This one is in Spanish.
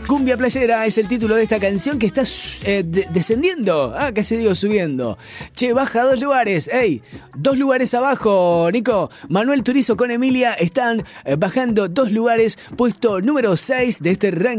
Cumbia Playera es el título de esta canción que está descendiendo. Casi digo subiendo. Che, baja 2 lugares. Ey, 2 lugares abajo, Nico. Manuel Turizo con Emilia están bajando 2 lugares. Puesto número 6 de este ranking.